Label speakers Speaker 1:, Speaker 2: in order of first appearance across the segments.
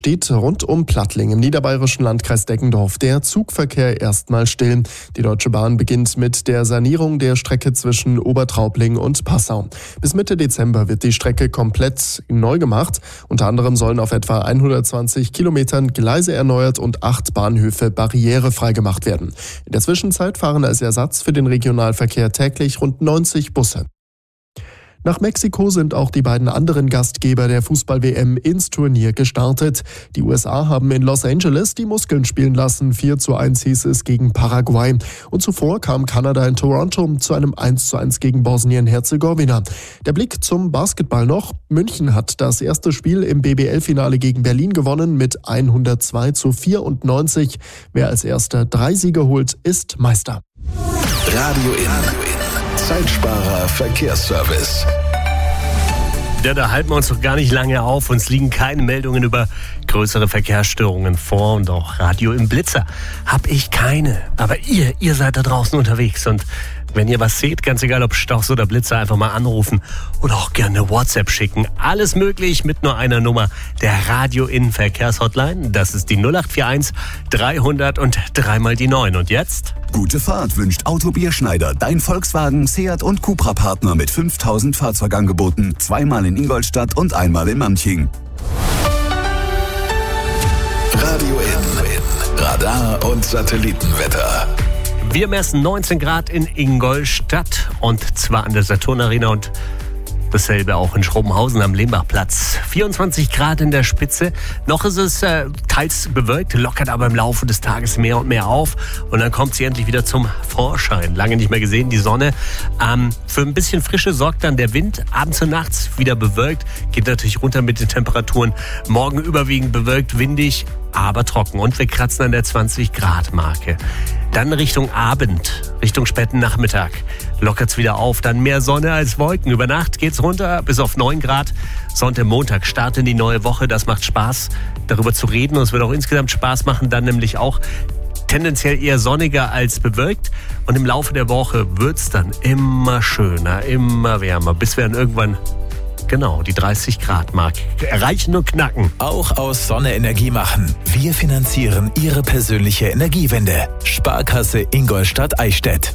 Speaker 1: Steht rund um Plattling im niederbayerischen Landkreis Deggendorf der Zugverkehr erstmal still. Die Deutsche Bahn beginnt mit der Sanierung der Strecke zwischen Obertraubling und Passau. Bis Mitte Dezember wird die Strecke komplett neu gemacht. Unter anderem sollen auf etwa 120 Kilometern Gleise erneuert und 8 Bahnhöfe barrierefrei gemacht werden. In der Zwischenzeit fahren als Ersatz für den Regionalverkehr täglich rund 90 Busse. Nach Mexiko sind auch die beiden anderen Gastgeber der Fußball-WM ins Turnier gestartet. Die USA haben in Los Angeles die Muskeln spielen lassen. 4:1 hieß es gegen Paraguay. Und zuvor kam Kanada in Toronto zu einem 1:1 gegen Bosnien-Herzegowina. Der Blick zum Basketball noch. München hat das erste Spiel im BBL-Finale gegen Berlin gewonnen mit 102:94. Wer als erster 3 Siege holt, ist Meister.
Speaker 2: Radio In. Zeitsparer Verkehrsservice.
Speaker 3: Ja, da halten wir uns doch gar nicht lange auf. Uns liegen keine Meldungen über größere Verkehrsstörungen vor und auch Radio im Blitzer habe ich keine. Aber ihr seid da draußen unterwegs und wenn ihr was seht, ganz egal ob Stauchs oder Blitzer, einfach mal anrufen oder auch gerne WhatsApp schicken. Alles möglich mit nur einer Nummer, der Radio in Verkehrshotline. Das ist die 0841 300 und 3 die 9. Und jetzt?
Speaker 2: Gute Fahrt wünscht Autobier Schneider, dein Volkswagen, Seat und Cupra-Partner mit 5000 Fahrzeugangeboten. 2-mal in Ingolstadt und 1-mal in Manching. Radio In. Radar und Satellitenwetter.
Speaker 3: Wir messen 19 Grad in Ingolstadt und zwar an der Saturn Arena und dasselbe auch in Schrobenhausen am Lehmbachplatz. 24 Grad in der Spitze. Noch ist es teils bewölkt, lockert aber im Laufe des Tages mehr und mehr auf. Und dann kommt sie endlich wieder zum Vorschein. Lange nicht mehr gesehen, die Sonne. Für ein bisschen Frische sorgt dann der Wind. Abends und nachts wieder bewölkt. Geht natürlich runter mit den Temperaturen. Morgen überwiegend bewölkt, windig, aber trocken. Und wir kratzen an der 20-Grad-Marke. Dann Richtung Abend, Richtung späten Nachmittag lockert's wieder auf. Dann mehr Sonne als Wolken. Über Nacht geht's runter bis auf 9 Grad. Sonntag, Montag starten in die neue Woche. Das macht Spaß, darüber zu reden. Und es wird auch insgesamt Spaß machen. Dann nämlich auch tendenziell eher sonniger als bewölkt. Und im Laufe der Woche wird's dann immer schöner, immer wärmer. Bis wir dann irgendwann die 30-Grad-Marke erreichen und knacken.
Speaker 4: Auch aus Sonne Energie machen. Wir finanzieren Ihre persönliche Energiewende. Sparkasse Ingolstadt-Eichstätt.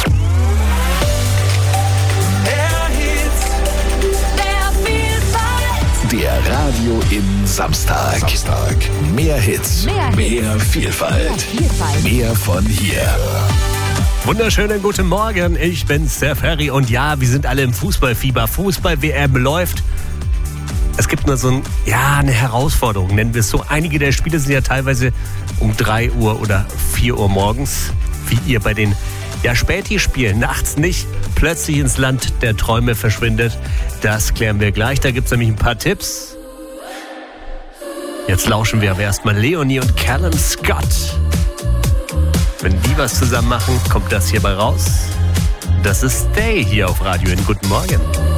Speaker 2: Der Radio in Samstag. Mehr Hits, mehr Vielfalt, mehr von hier.
Speaker 3: Wunderschönen guten Morgen, ich bin's, der Ferry. Und ja, wir sind alle im Fußballfieber. Fußball-WM läuft. Es gibt nur eine Herausforderung, nennen wir es so. Einige der Spiele sind ja teilweise um 3 Uhr oder 4 Uhr morgens, wie ihr bei den Späti-Spielen. Nachts nicht, plötzlich ins Land der Träume verschwindet. Das klären wir gleich, da gibt's nämlich ein paar Tipps. Jetzt lauschen wir aber erstmal Leonie und Callum Scott. Wenn die was zusammen machen, kommt das hierbei raus. Das ist Stay hier auf Radio in. Guten Morgen.